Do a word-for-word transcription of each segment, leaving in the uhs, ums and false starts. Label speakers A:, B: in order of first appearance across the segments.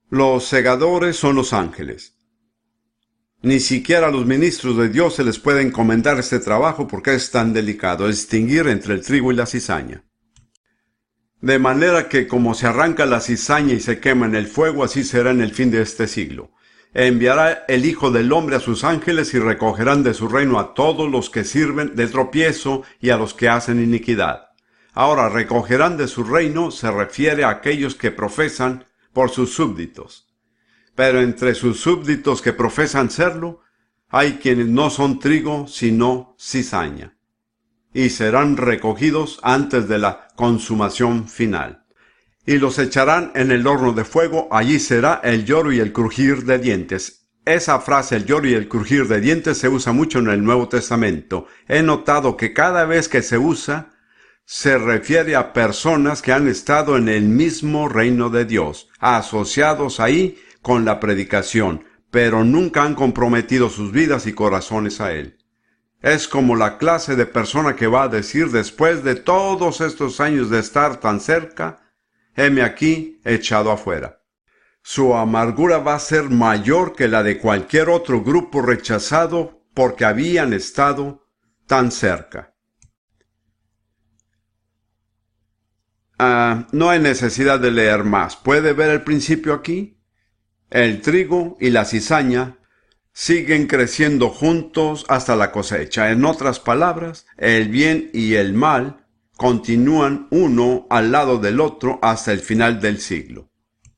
A: Los segadores son los ángeles. Ni siquiera a los ministros de Dios se les puede encomendar este trabajo porque es tan delicado, distinguir entre el trigo y la cizaña. De manera que como se arranca la cizaña y se quema en el fuego, así será en el fin de este siglo. Enviará el Hijo del Hombre a sus ángeles y recogerán de su reino a todos los que sirven de tropiezo y a los que hacen iniquidad. Ahora, recogerán de su reino se refiere a aquellos que profesan por sus súbditos. Pero entre sus súbditos que profesan serlo, hay quienes no son trigo, sino cizaña, y serán recogidos antes de la consumación final. Y los echarán en el horno de fuego, allí será el lloro y el crujir de dientes. Esa frase, el lloro y el crujir de dientes, se usa mucho en el Nuevo Testamento. He notado que cada vez que se usa, se refiere a personas que han estado en el mismo reino de Dios, asociados ahí con la predicación, pero nunca han comprometido sus vidas y corazones a Él. Es como la clase de persona que va a decir después de todos estos años de estar tan cerca, heme aquí echado afuera. Su amargura va a ser mayor que la de cualquier otro grupo rechazado porque habían estado tan cerca. Ah, no hay necesidad de leer más. ¿Puede ver el principio aquí? El trigo y la cizaña siguen creciendo juntos hasta la cosecha. En otras palabras, el bien y el mal continúan uno al lado del otro hasta el final del siglo.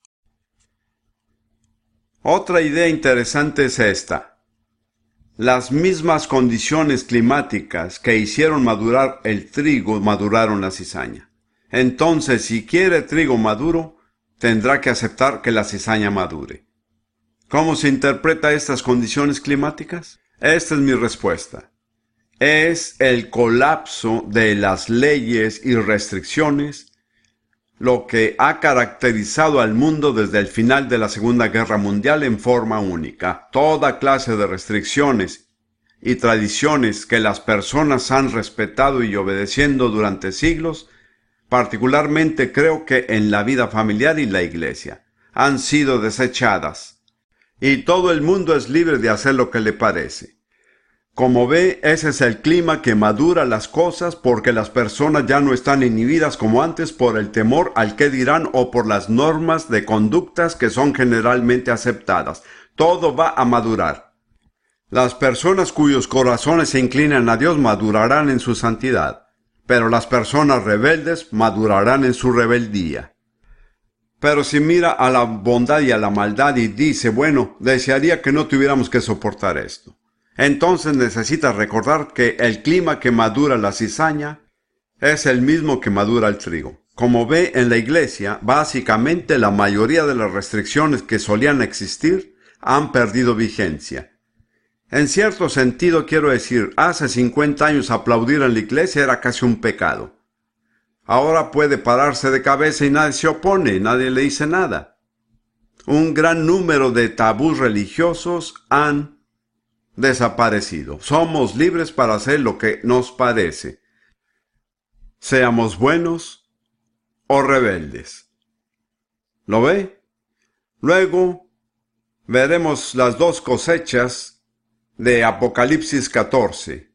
A: Otra idea interesante es esta. Las mismas condiciones climáticas que hicieron madurar el trigo maduraron la cizaña. Entonces, si quiere trigo maduro, tendrá que aceptar que la cizaña madure. ¿Cómo se interpreta estas condiciones climáticas? Esta es mi respuesta. Es el colapso de las leyes y restricciones lo que ha caracterizado al mundo desde el final de la Segunda Guerra Mundial en forma única. Toda clase de restricciones y tradiciones que las personas han respetado y obedeciendo durante siglos, particularmente creo que en la vida familiar y la iglesia, han sido desechadas. Y todo el mundo es libre de hacer lo que le parece. Como ve, ese es el clima que madura las cosas porque las personas ya no están inhibidas como antes por el temor al qué dirán o por las normas de conductas que son generalmente aceptadas. Todo va a madurar. Las personas cuyos corazones se inclinan a Dios madurarán en su santidad. Pero las personas rebeldes madurarán en su rebeldía. Pero si mira a la bondad y a la maldad y dice, bueno, desearía que no tuviéramos que soportar esto. Entonces necesita recordar que el clima que madura la cizaña es el mismo que madura el trigo. Como ve en la iglesia, básicamente la mayoría de las restricciones que solían existir han perdido vigencia. En cierto sentido quiero decir, hace cincuenta años aplaudir en la iglesia era casi un pecado. Ahora puede pararse de cabeza y nadie se opone, nadie le dice nada. Un gran número de tabús religiosos han desaparecido. Somos libres para hacer lo que nos parece. Seamos buenos o rebeldes. ¿Lo ve? Luego veremos las dos cosechas de Apocalipsis catorce.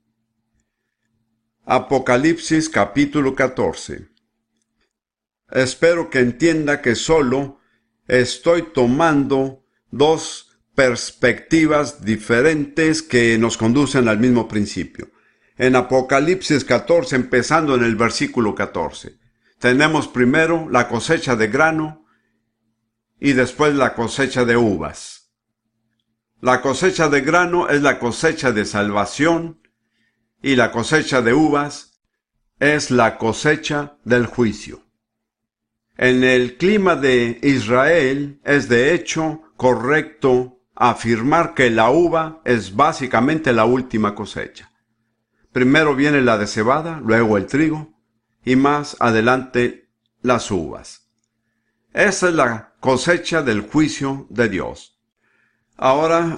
A: Apocalipsis capítulo catorce. Espero que entienda que solo estoy tomando dos perspectivas diferentes que nos conducen al mismo principio. En Apocalipsis catorce, empezando en el versículo catorce, tenemos primero la cosecha de grano y después la cosecha de uvas. La cosecha de grano es la cosecha de salvación y la cosecha de uvas es la cosecha del juicio. En el clima de Israel es de hecho correcto afirmar que la uva es básicamente la última cosecha. Primero viene la de cebada, luego el trigo y más adelante las uvas. Esa es la cosecha del juicio de Dios. Ahora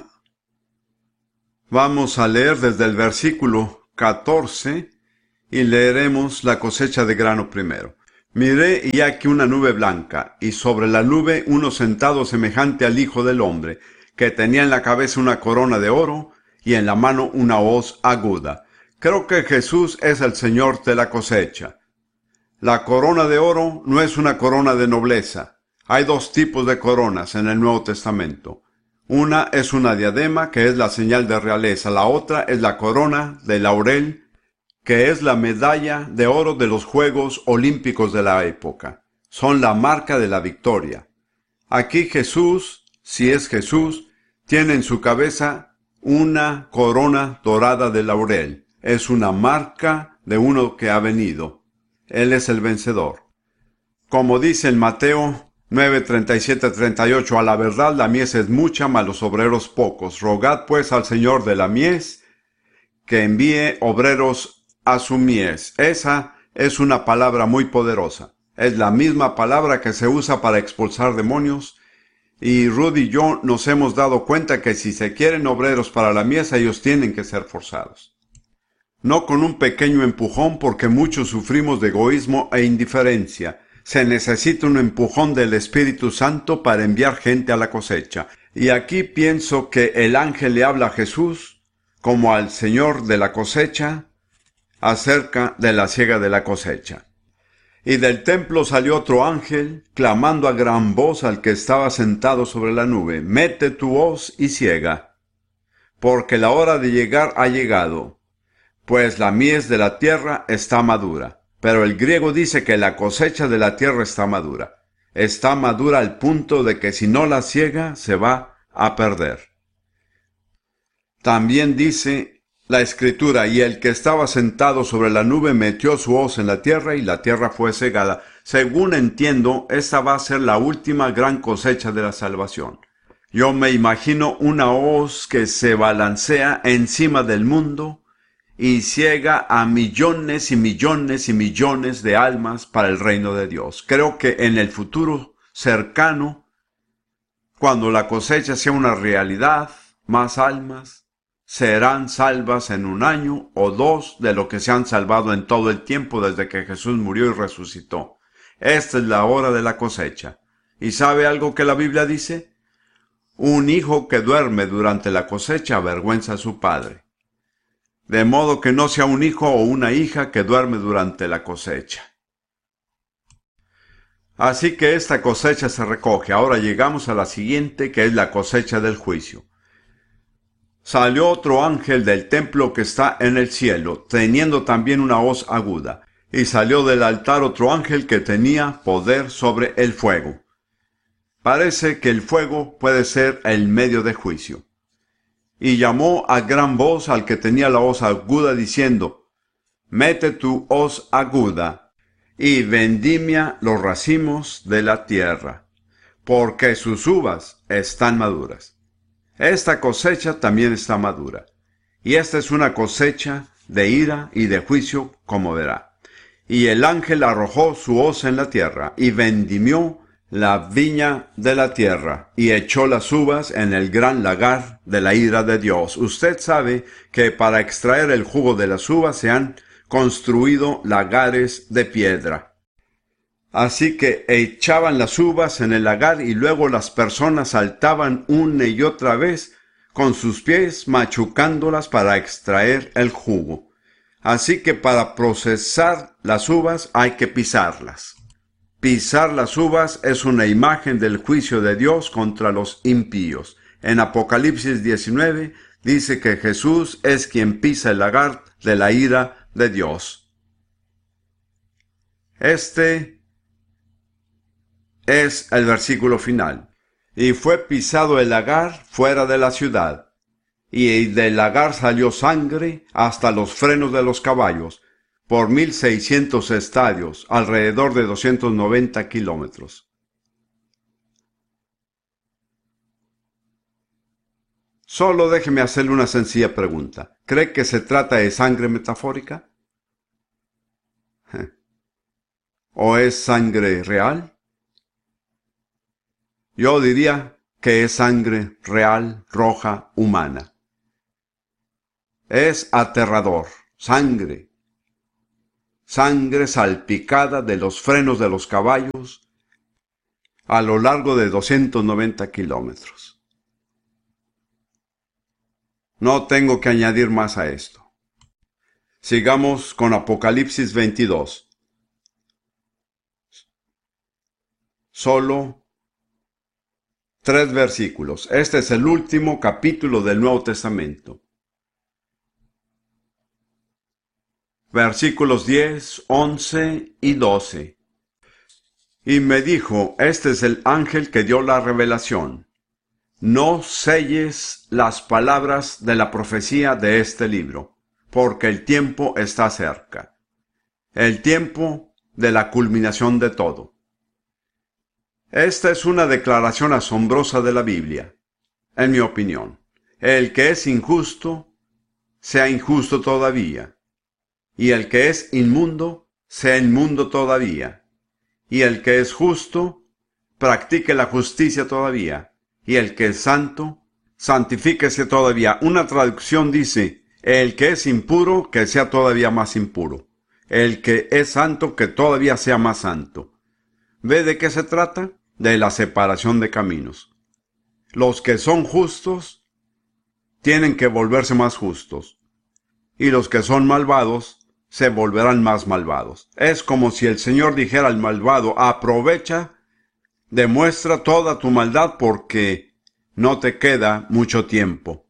A: vamos a leer desde el versículo catorce y leeremos la cosecha de grano primero. Miré y aquí una nube blanca, y sobre la nube uno sentado semejante al Hijo del Hombre, que tenía en la cabeza una corona de oro, y en la mano una hoz aguda. Creo que Jesús es el Señor de la cosecha. La corona de oro no es una corona de nobleza. Hay dos tipos de coronas en el Nuevo Testamento. Una es una diadema, que es la señal de realeza. La otra es la corona de laurel, que es la medalla de oro de los Juegos Olímpicos de la época. Son la marca de la victoria. Aquí Jesús, si es Jesús, tiene en su cabeza una corona dorada de laurel. Es una marca de uno que ha venido. Él es el vencedor. Como dice en Mateo nueve, treinta y siete, treinta y ocho, a la verdad la mies es mucha, mas los obreros pocos. Rogad pues al Señor de la mies que envíe obreros a su mies. Esa es una palabra muy poderosa. Es la misma palabra que se usa para expulsar demonios. Y Rudy y yo nos hemos dado cuenta que si se quieren obreros para la mies, ellos tienen que ser forzados. No con un pequeño empujón, porque muchos sufrimos de egoísmo e indiferencia. Se necesita un empujón del Espíritu Santo para enviar gente a la cosecha. Y aquí pienso que el ángel le habla a Jesús, como al Señor de la cosecha, acerca de la siega de la cosecha. Y del templo salió otro ángel, clamando a gran voz al que estaba sentado sobre la nube: mete tu hoz y siega, porque la hora de llegar ha llegado, pues la mies de la tierra está madura. Pero el griego dice que la cosecha de la tierra está madura. Está madura al punto de que si no la siega, se va a perder. También dice la Escritura: y el que estaba sentado sobre la nube metió su hoz en la tierra, y la tierra fue segada. Según entiendo, esta va a ser la última gran cosecha de la salvación. Yo me imagino una hoz que se balancea encima del mundo y ciega a millones y millones y millones de almas para el reino de Dios. Creo que en el futuro cercano, cuando la cosecha sea una realidad, más almas serán salvas en un año o dos de lo que se han salvado en todo el tiempo desde que Jesús murió y resucitó. Esta es la hora de la cosecha. ¿Y sabe algo que la Biblia dice? Un hijo que duerme durante la cosecha avergüenza a su padre. De modo que no sea un hijo o una hija que duerme durante la cosecha. Así que esta cosecha se recoge. Ahora llegamos a la siguiente, que es la cosecha del juicio. Salió otro ángel del templo que está en el cielo, teniendo también una hoz aguda. Y salió del altar otro ángel que tenía poder sobre el fuego. Parece que el fuego puede ser el medio de juicio. Y llamó a gran voz al que tenía la hoz aguda, diciendo: mete tu hoz aguda y vendimia los racimos de la tierra, porque sus uvas están maduras. Esta cosecha también está madura, y esta es una cosecha de ira y de juicio, como verá. Y el ángel arrojó su hoz en la tierra, y vendimió la viña de la tierra, y echó las uvas en el gran lagar de la ira de Dios. Usted sabe que para extraer el jugo de las uvas se han construido lagares de piedra. Así que echaban las uvas en el lagar, y luego las personas saltaban una y otra vez con sus pies machucándolas para extraer el jugo. Así que para procesar las uvas hay que pisarlas. Pisar las uvas es una imagen del juicio de Dios contra los impíos. En Apocalipsis diecinueve dice que Jesús es quien pisa el lagar de la ira de Dios. Este es el versículo final. Y fue pisado el lagar fuera de la ciudad, y del lagar salió sangre hasta los frenos de los caballos, por mil seiscientos estadios, alrededor de doscientos noventa kilómetros. Solo déjeme hacerle una sencilla pregunta. ¿Cree que se trata de sangre metafórica? ¿O es sangre real? Yo diría que es sangre real, roja, humana. Es aterrador. Sangre. sangre salpicada de los frenos de los caballos a lo largo de doscientos noventa kilómetros. No tengo que añadir más a esto. Sigamos con Apocalipsis veintidós. Solo tres versículos. Este es el último capítulo del Nuevo Testamento. Versículos diez, once y doce. Y me dijo, este es el ángel que dio la revelación. No selles las palabras de la profecía de este libro, porque el tiempo está cerca. El tiempo de la culminación de todo. Esta es una declaración asombrosa de la Biblia, en mi opinión. El que es injusto, sea injusto todavía. Y el que es inmundo, sea inmundo todavía. Y el que es justo, practique la justicia todavía. Y el que es santo, santifíquese todavía. Una traducción dice, el que es impuro, que sea todavía más impuro. El que es santo, que todavía sea más santo. ¿Ve de qué se trata? De la separación de caminos. Los que son justos, tienen que volverse más justos. Y los que son malvados, se volverán más malvados. Es como si el Señor dijera al malvado, aprovecha, demuestra toda tu maldad porque no te queda mucho tiempo.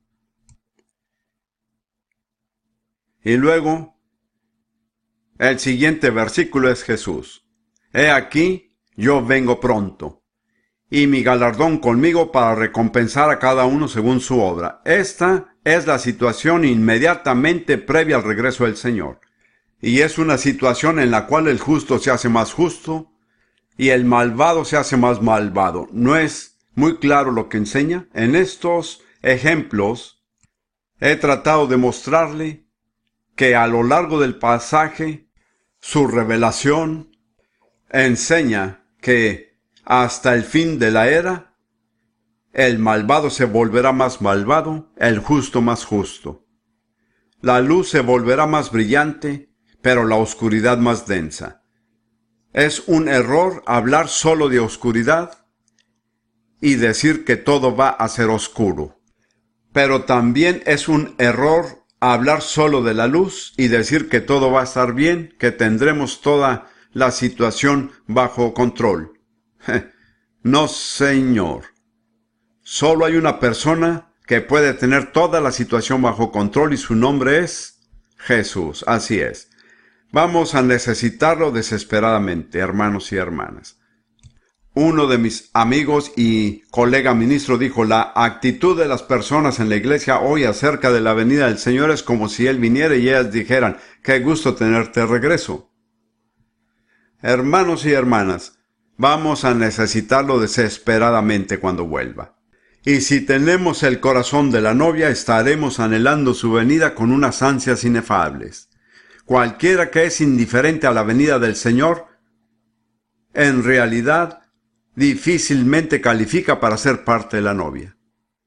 A: Y luego, el siguiente versículo es Jesús. He aquí, yo vengo pronto, y mi galardón conmigo para recompensar a cada uno según su obra. Esta es la situación inmediatamente previa al regreso del Señor. Y es una situación en la cual el justo se hace más justo y el malvado se hace más malvado. ¿No es muy claro lo que enseña? En estos ejemplos he tratado de mostrarle que a lo largo del pasaje su revelación enseña que hasta el fin de la era el malvado se volverá más malvado, el justo más justo. La luz se volverá más brillante, pero la oscuridad más densa. Es un error hablar solo de oscuridad y decir que todo va a ser oscuro. Pero también es un error hablar solo de la luz y decir que todo va a estar bien, que tendremos toda la situación bajo control. No, señor. Solo hay una persona que puede tener toda la situación bajo control y su nombre es Jesús. Así es. Vamos a necesitarlo desesperadamente, hermanos y hermanas. Uno de mis amigos y colega ministro dijo, la actitud de las personas en la iglesia hoy acerca de la venida del Señor es como si Él viniera y ellas dijeran, qué gusto tenerte de regreso. Hermanos y hermanas, vamos a necesitarlo desesperadamente cuando vuelva. Y si tenemos el corazón de la novia, estaremos anhelando su venida con unas ansias inefables. Cualquiera que es indiferente a la venida del Señor, en realidad, difícilmente califica para ser parte de la novia.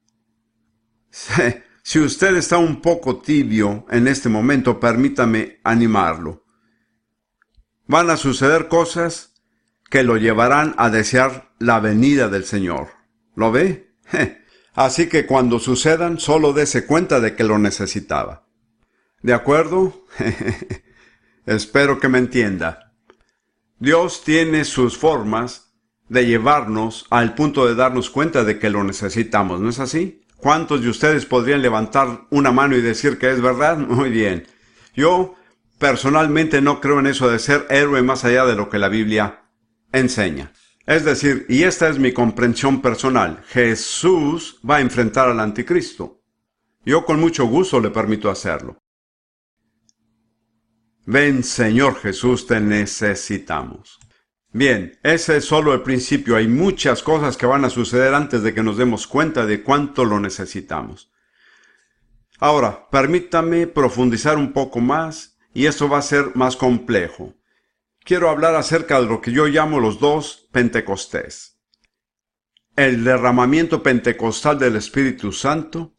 A: Si usted está un poco tibio en este momento, permítame animarlo. Van a suceder cosas que lo llevarán a desear la venida del Señor. ¿Lo ve? Así que cuando sucedan, solo dése cuenta de que lo necesitaba. ¿De acuerdo? Espero que me entienda. Dios tiene sus formas de llevarnos al punto de darnos cuenta de que lo necesitamos, ¿no es así? ¿Cuántos de ustedes podrían levantar una mano y decir que es verdad? Muy bien. Yo personalmente no creo en eso de ser héroe más allá de lo que la Biblia enseña. Es decir, y esta es mi comprensión personal, Jesús va a enfrentar al anticristo. Yo con mucho gusto le permito hacerlo. Ven, Señor Jesús, te necesitamos. Bien, ese es solo el principio. Hay muchas cosas que van a suceder antes de que nos demos cuenta de cuánto lo necesitamos. Ahora, permítame profundizar un poco más, y esto va a ser más complejo. Quiero hablar acerca de lo que yo llamo los dos Pentecostés. El derramamiento pentecostal del Espíritu Santo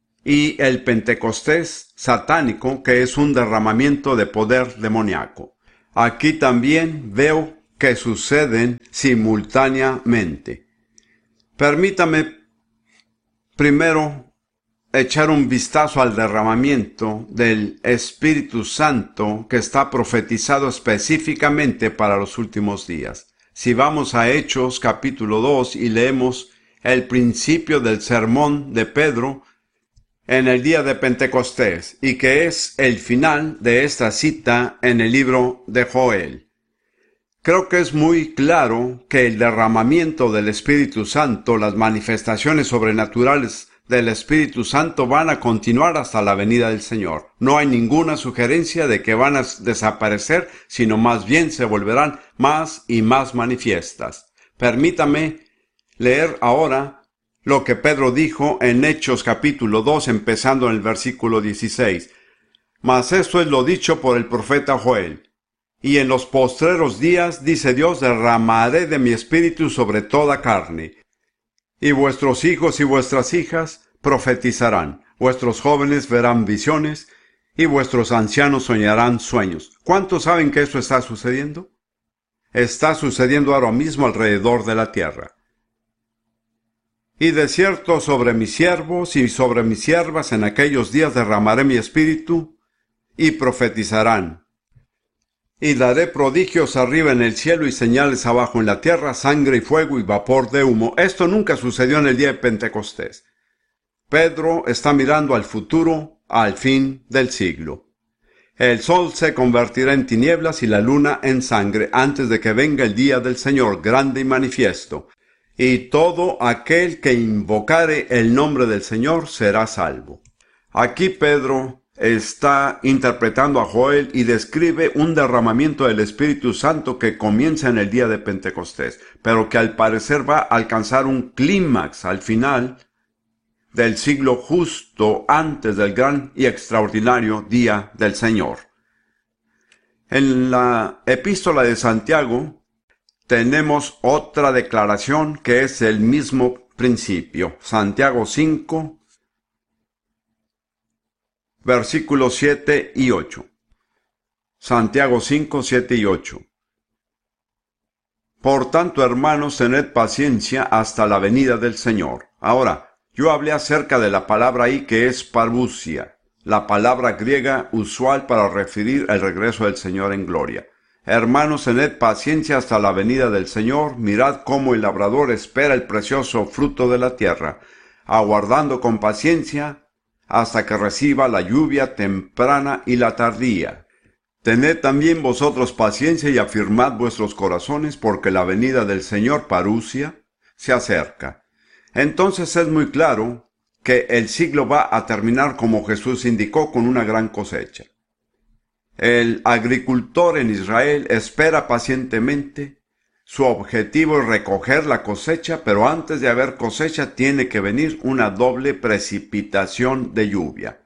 A: y el Pentecostés satánico, que es un derramamiento de poder demoníaco. Aquí también veo que suceden simultáneamente. Permítame primero echar un vistazo al derramamiento del Espíritu Santo que está profetizado específicamente para los últimos días. Si vamos a Hechos capítulo dos y leemos el principio del sermón de Pedro en el día de Pentecostés, y que es el final de esta cita en el libro de Joel. Creo que es muy claro que el derramamiento del Espíritu Santo, las manifestaciones sobrenaturales del Espíritu Santo van a continuar hasta la venida del Señor. No hay ninguna sugerencia de que van a desaparecer, sino más bien se volverán más y más manifiestas. Permítame leer ahora lo que Pedro dijo en Hechos capítulo dos, empezando en el versículo dieciséis. Mas esto es lo dicho por el profeta Joel. Y en los postreros días, dice Dios, derramaré de mi espíritu sobre toda carne. Y vuestros hijos y vuestras hijas profetizarán, vuestros jóvenes verán visiones, y vuestros ancianos soñarán sueños. ¿Cuántos saben que eso está sucediendo? Está sucediendo ahora mismo alrededor de la tierra. Y de cierto sobre mis siervos y sobre mis siervas en aquellos días derramaré mi espíritu, y profetizarán. Y daré prodigios arriba en el cielo y señales abajo en la tierra, sangre y fuego y vapor de humo. Esto nunca sucedió en el día de Pentecostés. Pedro está mirando al futuro, al fin del siglo. El sol se convertirá en tinieblas y la luna en sangre antes de que venga el día del Señor grande y manifiesto. Y todo aquel que invocare el nombre del Señor será salvo. Aquí Pedro está interpretando a Joel y describe un derramamiento del Espíritu Santo que comienza en el día de Pentecostés, pero que al parecer va a alcanzar un clímax al final del siglo, justo antes del gran y extraordinario día del Señor. En la epístola de Santiago tenemos otra declaración que es el mismo principio. Santiago cinco, versículos siete y ocho. Santiago cinco, siete y ocho. Por tanto, hermanos, tened paciencia hasta la venida del Señor. Ahora, yo hablé acerca de la palabra ahí que es parousia, la palabra griega usual para referir el regreso del Señor en gloria. Hermanos, tened paciencia hasta la venida del Señor. Mirad cómo el labrador espera el precioso fruto de la tierra, aguardando con paciencia hasta que reciba la lluvia temprana y la tardía. Tened también vosotros paciencia y afirmad vuestros corazones, porque la venida del Señor, parousia, se acerca. Entonces es muy claro que el siglo va a terminar como Jesús indicó, con una gran cosecha. El agricultor en Israel espera pacientemente. Su objetivo es recoger la cosecha, pero antes de haber cosecha tiene que venir una doble precipitación de lluvia.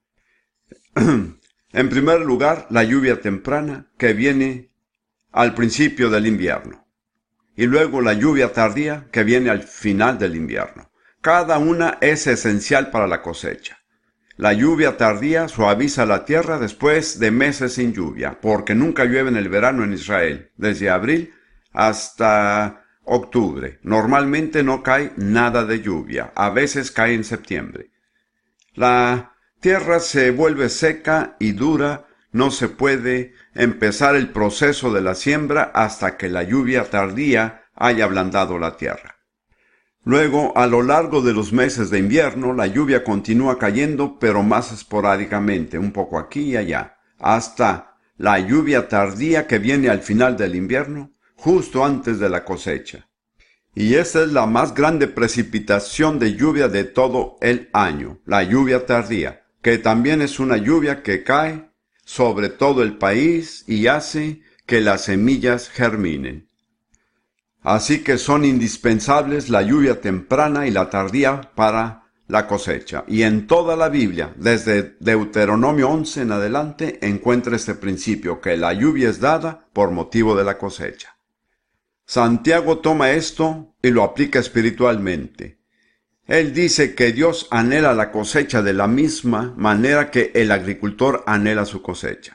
A: En primer lugar, la lluvia temprana que viene al principio del invierno, y luego la lluvia tardía que viene al final del invierno. Cada una es esencial para la cosecha. La lluvia tardía suaviza la tierra después de meses sin lluvia, porque nunca llueve en el verano en Israel, desde abril hasta octubre. Normalmente no cae nada de lluvia, a veces cae en septiembre. La tierra se vuelve seca y dura, no se puede empezar el proceso de la siembra hasta que la lluvia tardía haya ablandado la tierra. Luego, a lo largo de los meses de invierno, la lluvia continúa cayendo, pero más esporádicamente, un poco aquí y allá, hasta la lluvia tardía que viene al final del invierno, justo antes de la cosecha. Y esa es la más grande precipitación de lluvia de todo el año, la lluvia tardía, que también es una lluvia que cae sobre todo el país y hace que las semillas germinen. Así que son indispensables la lluvia temprana y la tardía para la cosecha. Y en toda la Biblia, desde Deuteronomio once en adelante, encuentra este principio, que la lluvia es dada por motivo de la cosecha. Santiago toma esto y lo aplica espiritualmente. Él dice que Dios anhela la cosecha de la misma manera que el agricultor anhela su cosecha.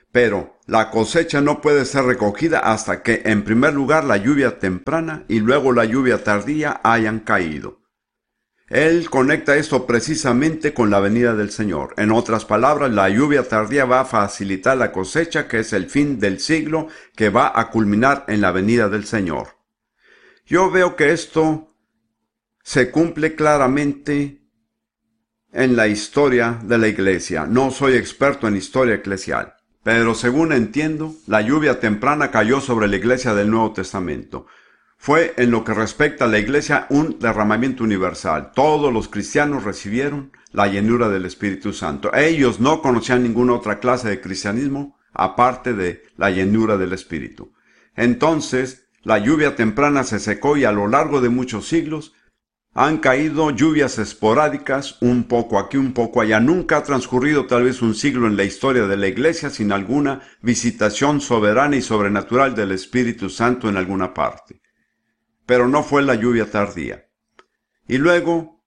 A: Pero la cosecha no puede ser recogida hasta que, en primer lugar, la lluvia temprana y luego la lluvia tardía hayan caído. Él conecta esto precisamente con la venida del Señor. En otras palabras, la lluvia tardía va a facilitar la cosecha, que es el fin del siglo, que va a culminar en la venida del Señor. Yo veo que esto se cumple claramente en la historia de la iglesia. No soy experto en historia eclesial, pero según entiendo, la lluvia temprana cayó sobre la iglesia del Nuevo Testamento. Fue, en lo que respecta a la iglesia, un derramamiento universal. Todos los cristianos recibieron la llenura del Espíritu Santo. Ellos no conocían ninguna otra clase de cristianismo aparte de la llenura del Espíritu. Entonces, la lluvia temprana se secó y a lo largo de muchos siglos han caído lluvias esporádicas, un poco aquí, un poco allá. Nunca ha transcurrido tal vez un siglo en la historia de la iglesia sin alguna visitación soberana y sobrenatural del Espíritu Santo en alguna parte. Pero no fue la lluvia tardía. Y luego,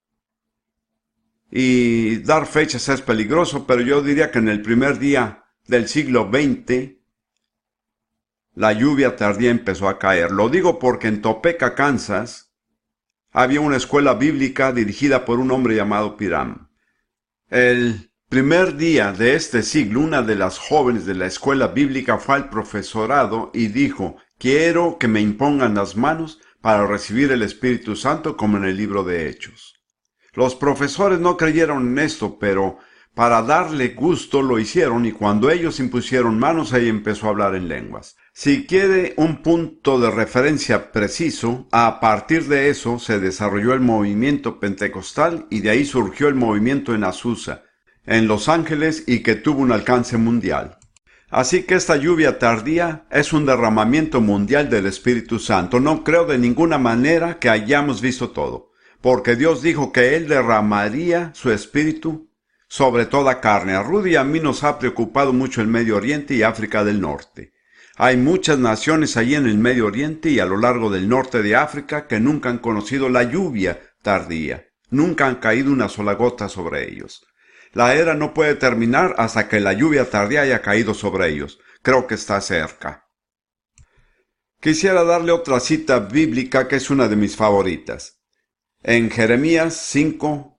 A: y dar fechas es peligroso, pero yo diría que en el primer día del siglo veinte, la lluvia tardía empezó a caer. Lo digo porque en Topeka, Kansas, había una escuela bíblica dirigida por un hombre llamado Piram. El primer día de este siglo, una de las jóvenes de la escuela bíblica fue al profesorado y dijo: quiero que me impongan las manos para recibir el Espíritu Santo, como en el libro de Hechos. Los profesores no creyeron en esto, pero para darle gusto lo hicieron, y cuando ellos impusieron manos, ella empezó a hablar en lenguas. Si quiere un punto de referencia preciso, a partir de eso se desarrolló el movimiento pentecostal y de ahí surgió el movimiento en Azusa, en Los Ángeles, y que tuvo un alcance mundial. Así que esta lluvia tardía es un derramamiento mundial del Espíritu Santo. No creo de ninguna manera que hayamos visto todo, porque Dios dijo que Él derramaría su Espíritu sobre toda carne. A Rudy y a mí nos ha preocupado mucho el Medio Oriente y África del Norte. Hay muchas naciones allí en el Medio Oriente y a lo largo del norte de África que nunca han conocido la lluvia tardía. Nunca han caído una sola gota sobre ellos. La era no puede terminar hasta que la lluvia tardía haya caído sobre ellos. Creo que está cerca. Quisiera darle otra cita bíblica que es una de mis favoritas. En Jeremías cinco,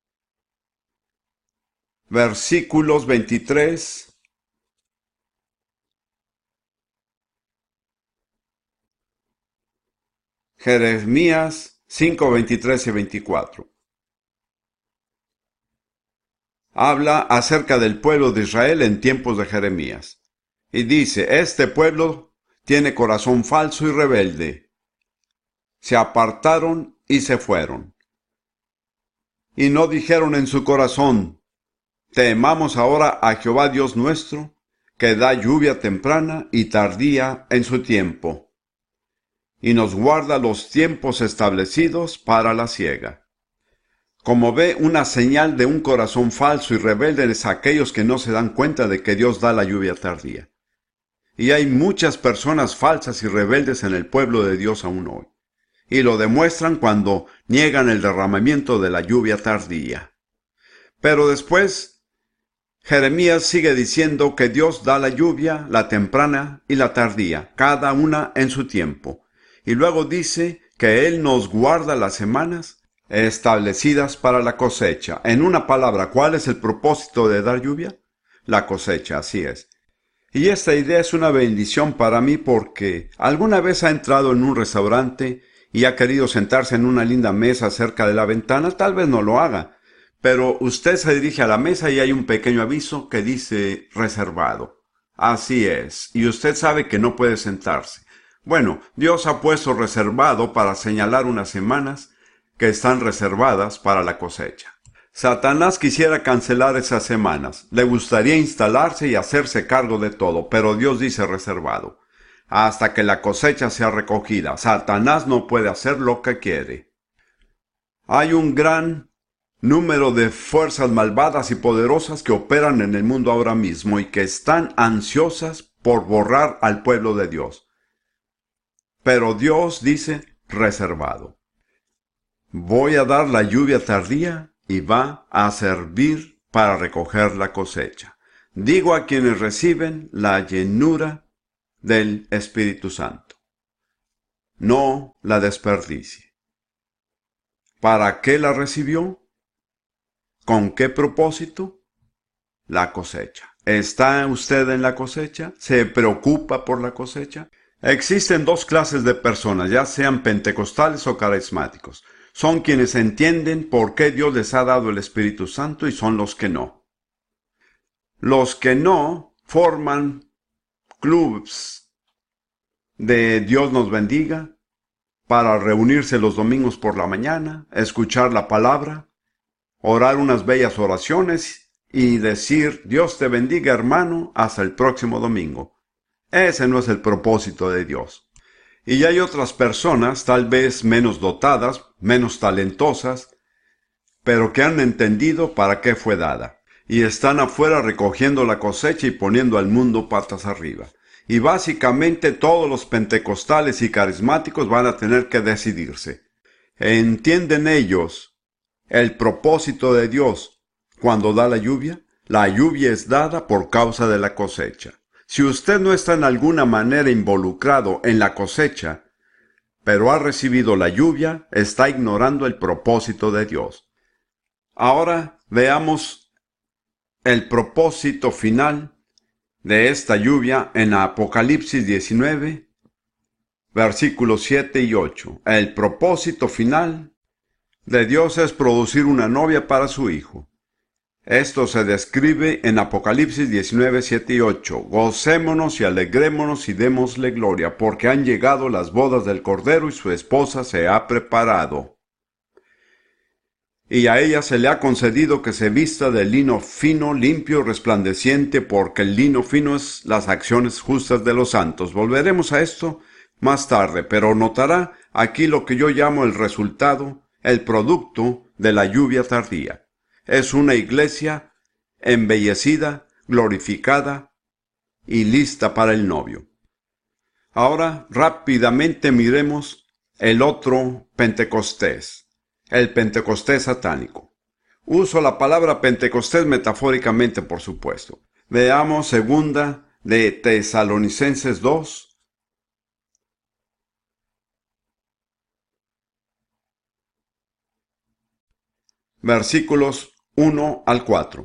A: versículos veintitrés. Jeremías cinco, veintitrés y veinticuatro. Habla acerca del pueblo de Israel en tiempos de Jeremías. Y dice: este pueblo tiene corazón falso y rebelde. Se apartaron y se fueron. Y no dijeron en su corazón: temamos ahora a Jehová Dios nuestro, que da lluvia temprana y tardía en su tiempo, y nos guarda los tiempos establecidos para la siega. Como ve, una señal de un corazón falso y rebelde es aquellos que no se dan cuenta de que Dios da la lluvia tardía. Y hay muchas personas falsas y rebeldes en el pueblo de Dios aún hoy. Y lo demuestran cuando niegan el derramamiento de la lluvia tardía. Pero después, Jeremías sigue diciendo que Dios da la lluvia, la temprana y la tardía, cada una en su tiempo. Y luego dice que Él nos guarda las semanas establecidas para la cosecha. En una palabra, ¿cuál es el propósito de dar lluvia? La cosecha, así es. Y esta idea es una bendición para mí porque alguna vez ha entrado en un restaurante y ha querido sentarse en una linda mesa cerca de la ventana. Tal vez no lo haga, pero usted se dirige a la mesa y hay un pequeño aviso que dice reservado. Así es, y usted sabe que no puede sentarse. Bueno, Dios ha puesto reservado para señalar unas semanas que están reservadas para la cosecha. Satanás quisiera cancelar esas semanas. Le gustaría instalarse y hacerse cargo de todo, pero Dios dice reservado. Hasta que la cosecha sea recogida, Satanás no puede hacer lo que quiere. Hay un gran número de fuerzas malvadas y poderosas que operan en el mundo ahora mismo y que están ansiosas por borrar al pueblo de Dios. Pero Dios dice reservado. Voy a dar la lluvia tardía y va a servir para recoger la cosecha. Digo a quienes reciben la llenura del Espíritu Santo. No la desperdicie. ¿Para qué la recibió? ¿Con qué propósito? La cosecha. ¿Está usted en la cosecha? ¿Se preocupa por la cosecha? Existen dos clases de personas, ya sean pentecostales o carismáticos. Son quienes entienden por qué Dios les ha dado el Espíritu Santo y son los que no. Los que no forman clubs de Dios nos bendiga para reunirse los domingos por la mañana, escuchar la palabra, orar unas bellas oraciones y decir Dios te bendiga, hermano, hasta el próximo domingo. Ese no es el propósito de Dios. Y hay otras personas, tal vez menos dotadas, menos talentosas, pero que han entendido para qué fue dada. Y están afuera recogiendo la cosecha y poniendo al mundo patas arriba. Y básicamente todos los pentecostales y carismáticos van a tener que decidirse. ¿Entienden ellos el propósito de Dios cuando da la lluvia? La lluvia es dada por causa de la cosecha. Si usted no está en alguna manera involucrado en la cosecha, pero ha recibido la lluvia, está ignorando el propósito de Dios. Ahora veamos el propósito final de esta lluvia en Apocalipsis diecinueve, versículos siete y ocho. El propósito final de Dios es producir una novia para su Hijo. Esto se describe en Apocalipsis diecinueve, siete y ocho. Gocémonos y alegrémonos y démosle gloria, porque han llegado las bodas del Cordero y su esposa se ha preparado. Y a ella se le ha concedido que se vista de lino fino, limpio, resplandeciente, porque el lino fino es las acciones justas de los santos. Volveremos a esto más tarde, pero notará aquí lo que yo llamo el resultado, el producto de la lluvia tardía. Es una iglesia embellecida, glorificada y lista para el novio. Ahora rápidamente miremos el otro Pentecostés. El Pentecostés satánico. Uso la palabra Pentecostés metafóricamente, por supuesto. Veamos segunda de Tesalonicenses dos. Versículos uno al cuatro.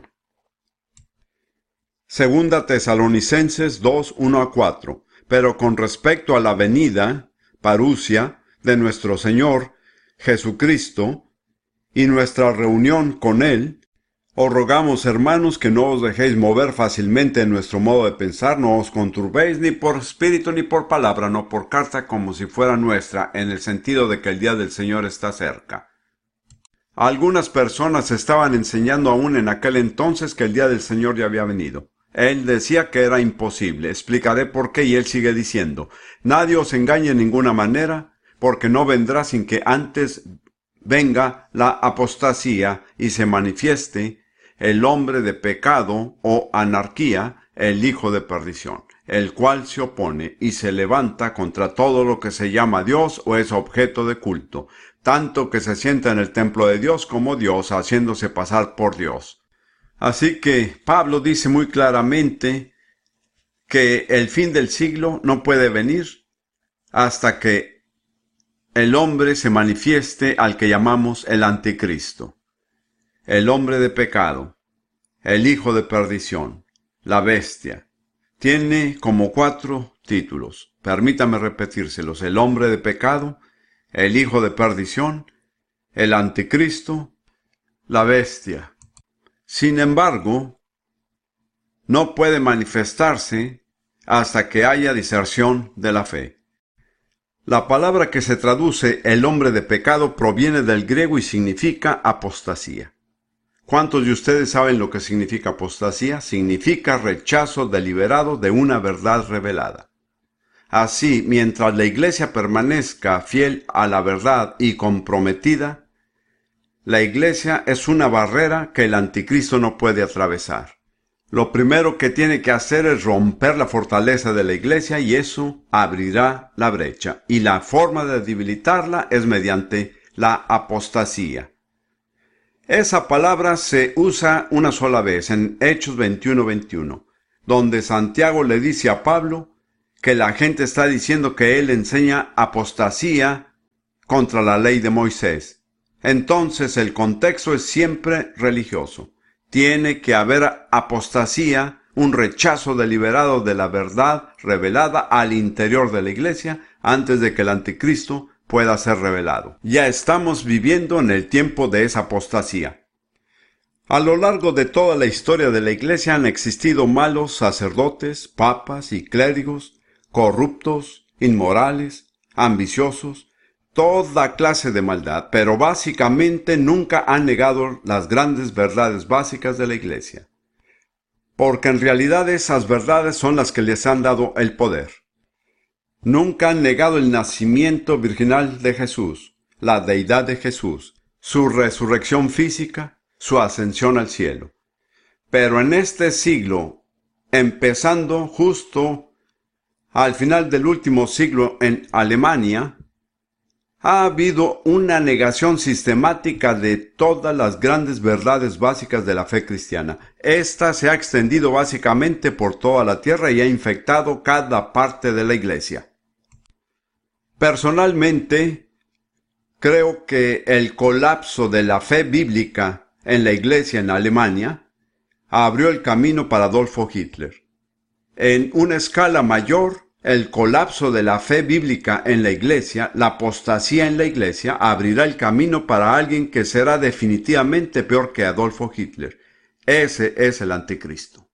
A: Segunda Tesalonicenses dos, uno a cuatro. Pero con respecto a la venida, parusia, de nuestro Señor Jesucristo y nuestra reunión con Él, os rogamos, hermanos, que no os dejéis mover fácilmente en nuestro modo de pensar, no os conturbéis ni por espíritu ni por palabra, no por carta como si fuera nuestra, en el sentido de que el día del Señor está cerca. Algunas personas estaban enseñando aún en aquel entonces que el día del Señor ya había venido. Él decía que era imposible. Explicaré por qué y él sigue diciendo, nadie os engañe en ninguna manera, porque no vendrá sin que antes venga la apostasía y se manifieste el hombre de pecado o anarquía, el hijo de perdición, el cual se opone y se levanta contra todo lo que se llama Dios o es objeto de culto, tanto que se sienta en el templo de Dios como Dios, haciéndose pasar por Dios. Así que Pablo dice muy claramente que el fin del siglo no puede venir hasta que el hombre se manifieste al que llamamos el anticristo, el hombre de pecado, el hijo de perdición, la bestia. Tiene como cuatro títulos. Permítame repetírselos. El hombre de pecado, el hijo de perdición, el anticristo, la bestia. Sin embargo, no puede manifestarse hasta que haya diserción de la fe. La palabra que se traduce el hombre de pecado proviene del griego y significa apostasía. ¿Cuántos de ustedes saben lo que significa apostasía? Significa rechazo deliberado de una verdad revelada. Así, mientras la iglesia permanezca fiel a la verdad y comprometida, la iglesia es una barrera que el anticristo no puede atravesar. Lo primero que tiene que hacer es romper la fortaleza de la iglesia y eso abrirá la brecha. Y la forma de debilitarla es mediante la apostasía. Esa palabra se usa una sola vez en Hechos veintiuno veintiuno. donde Santiago le dice a Pablo que la gente está diciendo que él enseña apostasía contra la ley de Moisés. Entonces el contexto es siempre religioso. Tiene que haber apostasía, un rechazo deliberado de la verdad revelada al interior de la iglesia antes de que el anticristo pueda ser revelado. Ya estamos viviendo en el tiempo de esa apostasía. A lo largo de toda la historia de la iglesia han existido malos sacerdotes, papas y clérigos, corruptos, inmorales, ambiciosos, toda clase de maldad, pero básicamente nunca han negado las grandes verdades básicas de la iglesia. Porque en realidad esas verdades son las que les han dado el poder. Nunca han negado el nacimiento virginal de Jesús, la deidad de Jesús, su resurrección física, su ascensión al cielo. Pero en este siglo, empezando justo al final del último siglo en Alemania, ha habido una negación sistemática de todas las grandes verdades básicas de la fe cristiana. Esta se ha extendido básicamente por toda la tierra y ha infectado cada parte de la iglesia. Personalmente, creo que el colapso de la fe bíblica en la iglesia en Alemania abrió el camino para Adolfo Hitler. En una escala mayor, el colapso de la fe bíblica en la iglesia, la apostasía en la iglesia, abrirá el camino para alguien que será definitivamente peor que Adolfo Hitler. Ese es el anticristo.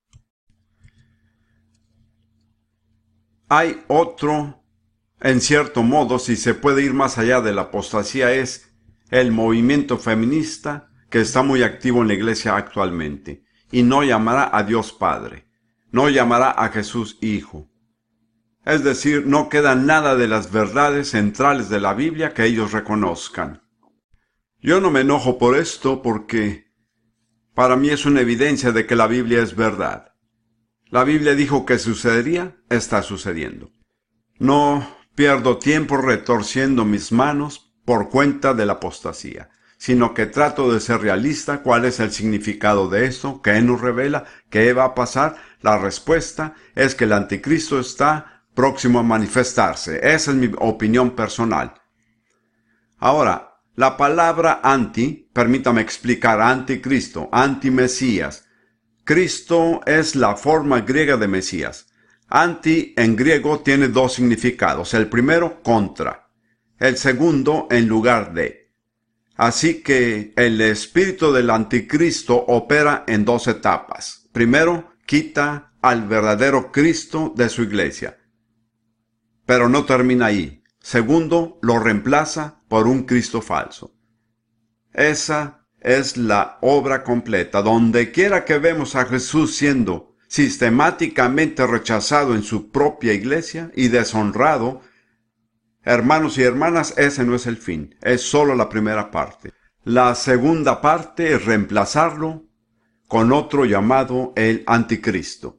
A: Hay otro, en cierto modo, si se puede ir más allá de la apostasía, es el movimiento feminista que está muy activo en la iglesia actualmente, y no llamará a Dios Padre, no llamará a Jesús Hijo. Es decir, no queda nada de las verdades centrales de la Biblia que ellos reconozcan. Yo no me enojo por esto porque para mí es una evidencia de que la Biblia es verdad. La Biblia dijo que sucedería, está sucediendo. No pierdo tiempo retorciendo mis manos por cuenta de la apostasía, sino que trato de ser realista. ¿Cuál es el significado de esto? ¿Qué nos revela? ¿Qué va a pasar? La respuesta es que el anticristo está próximo a manifestarse. Esa es mi opinión personal. Ahora, la palabra anti, permítame explicar, anticristo, antimesías. Cristo es la forma griega de Mesías. Anti en griego tiene dos significados. El primero, contra. El segundo, en lugar de. Así que el espíritu del anticristo opera en dos etapas. Primero, quita al verdadero Cristo de su iglesia. Pero no termina ahí. Segundo, lo reemplaza por un Cristo falso. Esa es la obra completa. Donde quiera que vemos a Jesús siendo sistemáticamente rechazado en su propia iglesia y deshonrado, hermanos y hermanas, ese no es el fin. Es solo la primera parte. La segunda parte es reemplazarlo con otro llamado el anticristo.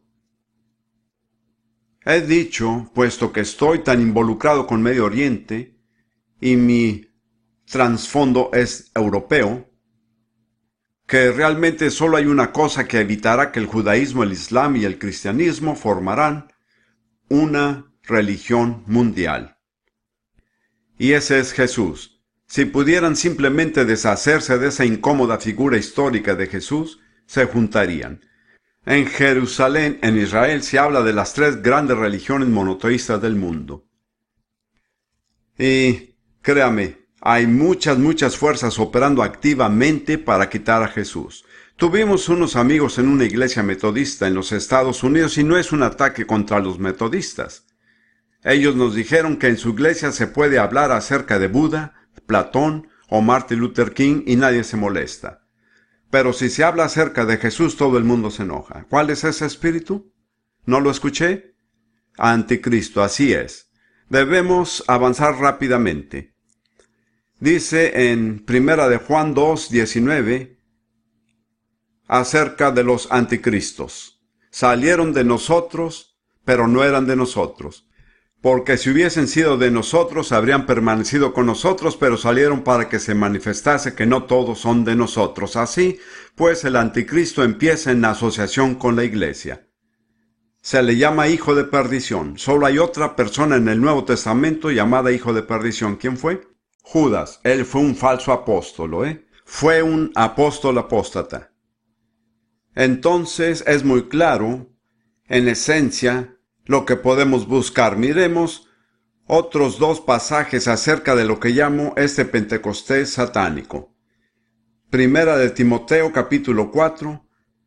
A: He dicho, puesto que estoy tan involucrado con Medio Oriente y mi trasfondo es europeo, que realmente solo hay una cosa que evitará que el judaísmo, el islam y el cristianismo formarán una religión mundial. Y ese es Jesús. Si pudieran simplemente deshacerse de esa incómoda figura histórica de Jesús, se juntarían. En Jerusalén, en Israel, se habla de las tres grandes religiones monoteístas del mundo. Y créame, hay muchas, muchas fuerzas operando activamente para quitar a Jesús. Tuvimos unos amigos en una iglesia metodista en los Estados Unidos y no es un ataque contra los metodistas. Ellos nos dijeron que en su iglesia se puede hablar acerca de Buda, Platón o Martin Luther King y nadie se molesta. Pero si se habla acerca de Jesús, todo el mundo se enoja. ¿Cuál es ese espíritu? ¿No lo escuché? Anticristo, así es. Debemos avanzar rápidamente. Dice en Primera de Juan dos, diecinueve, acerca de los anticristos. Salieron de nosotros, pero no eran de nosotros. Porque si hubiesen sido de nosotros, habrían permanecido con nosotros, pero salieron para que se manifestase que no todos son de nosotros. Así, pues el anticristo empieza en asociación con la iglesia. se le llama hijo de perdición. Solo hay otra persona en el Nuevo Testamento llamada hijo de perdición. ¿Quién fue? Judas. Él fue un falso apóstolo, ¿eh? Fue un apóstol apóstata. Entonces es muy claro, en esencia, lo que podemos buscar. Miremos otros dos pasajes acerca de lo que llamo este Pentecostés satánico. Primera de Timoteo, capítulo cuatro,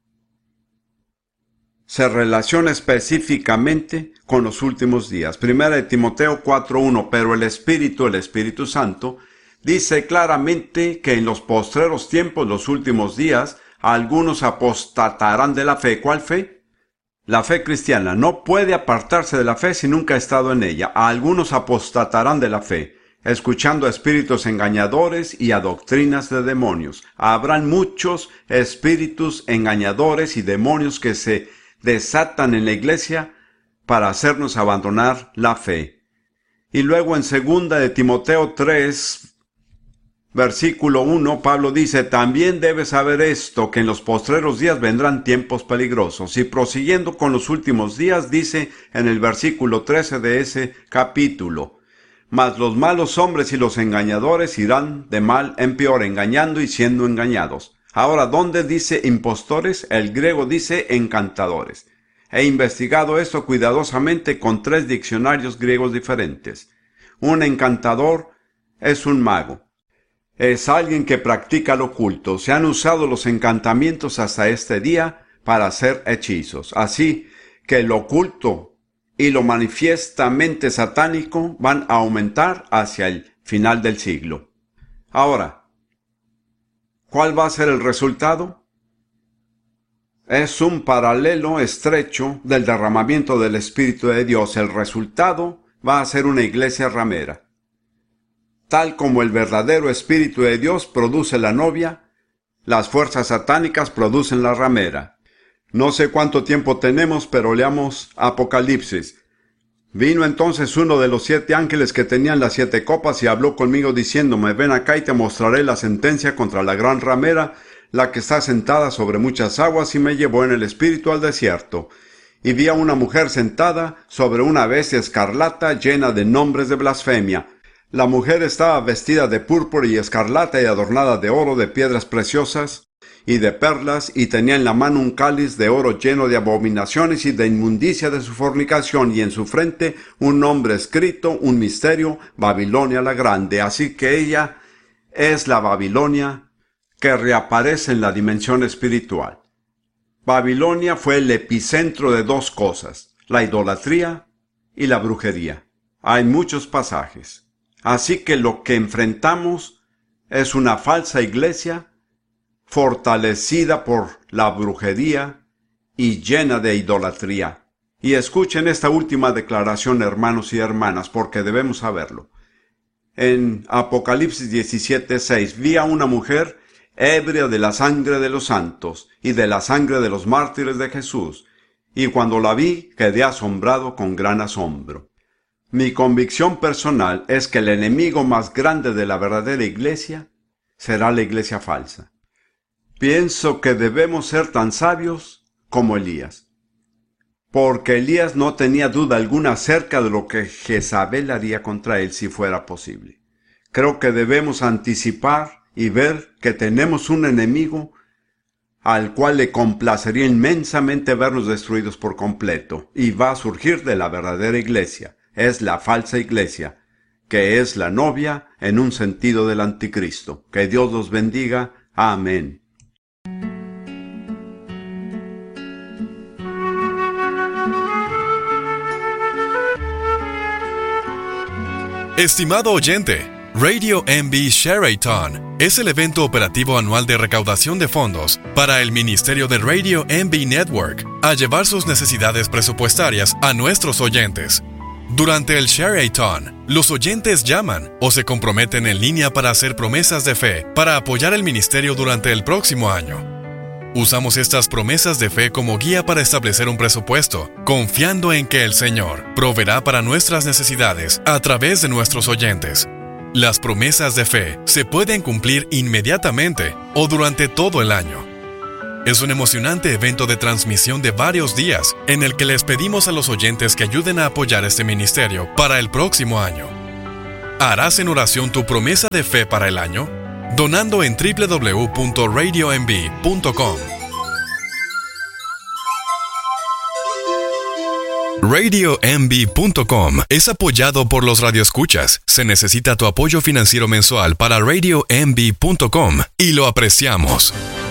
A: se relaciona específicamente con los últimos días. Primera de Timoteo cuatro uno, pero el Espíritu, el Espíritu Santo, dice claramente que en los postreros tiempos, los últimos días, algunos apostatarán de la fe. ¿Cuál fe? La fe cristiana. No puede apartarse de la fe si nunca ha estado en ella. A algunos apostatarán de la fe, escuchando a espíritus engañadores y a doctrinas de demonios. Habrán muchos espíritus engañadores y demonios que se desatan en la iglesia para hacernos abandonar la fe. Y luego en segunda de Timoteo tres, versículo uno, Pablo dice, también debes saber esto, que en los postreros días vendrán tiempos peligrosos. Y prosiguiendo con los últimos días, dice en el versículo trece de ese capítulo, mas los malos hombres y los engañadores irán de mal en peor, engañando y siendo engañados. Ahora, ¿dónde dice impostores? El griego dice encantadores. He investigado esto cuidadosamente con tres diccionarios griegos diferentes. Un encantador es un mago. Es alguien que practica lo oculto. Se han usado los encantamientos hasta este día para hacer hechizos. Así que lo oculto y lo manifiestamente satánico van a aumentar hacia el final del siglo. Ahora, ¿cuál va a ser el resultado? Es un paralelo estrecho del derramamiento del Espíritu de Dios. El resultado va a ser una iglesia ramera. Tal como el verdadero Espíritu de Dios produce la novia, las fuerzas satánicas producen la ramera. No sé cuánto tiempo tenemos, pero leamos Apocalipsis. Vino entonces uno de los siete ángeles que tenían las siete copas y habló conmigo diciéndome, ven acá y te mostraré la sentencia contra la gran ramera, la que está sentada sobre muchas aguas, y me llevó en el espíritu al desierto. Y vi a una mujer sentada sobre una bestia escarlata llena de nombres de blasfemia. La mujer estaba vestida de púrpura y escarlata y adornada de oro, de piedras preciosas y de perlas, y tenía en la mano un cáliz de oro lleno de abominaciones y de inmundicia de su fornicación, y en su frente un nombre escrito, un misterio, Babilonia la Grande. Así que ella es la Babilonia que reaparece en la dimensión espiritual. Babilonia fue el epicentro de dos cosas, la idolatría y la brujería. Hay muchos pasajes. Así que lo que enfrentamos es una falsa iglesia fortalecida por la brujería y llena de idolatría. Y escuchen esta última declaración, hermanos y hermanas, porque debemos saberlo. En Apocalipsis diecisiete seis, vi a una mujer ebria de la sangre de los santos y de la sangre de los mártires de Jesús, y cuando la vi quedé asombrado con gran asombro. Mi convicción personal es que el enemigo más grande de la verdadera iglesia será la iglesia falsa. Pienso que debemos ser tan sabios como Elías, porque Elías no tenía duda alguna acerca de lo que Jezabel haría contra él si fuera posible. Creo que debemos anticipar y ver que tenemos un enemigo al cual le complacería inmensamente vernos destruidos por completo, y va a surgir de la verdadera iglesia. Es la falsa iglesia, que es la novia en un sentido del anticristo. Que Dios los bendiga. Amén.
B: Estimado oyente, Radio M B Share-a-thon es el evento operativo anual de recaudación de fondos para el Ministerio de Radio M B Network a llevar sus necesidades presupuestarias a nuestros oyentes. Durante el Share-a-thon, los oyentes llaman o se comprometen en línea para hacer promesas de fe para apoyar el ministerio durante el próximo año. Usamos estas promesas de fe como guía para establecer un presupuesto, confiando en que el Señor proveerá para nuestras necesidades a través de nuestros oyentes. Las promesas de fe se pueden cumplir inmediatamente o durante todo el año. es un emocionante evento de transmisión de varios días en el que les pedimos a los oyentes que ayuden a apoyar este ministerio para el próximo año. ¿Harás en oración tu promesa de fe para el año? Donando en doble u doble u doble u punto radio m b punto com. radio m b punto com es apoyado por los radioescuchas. Se necesita tu apoyo financiero mensual para radio m b punto com y lo apreciamos.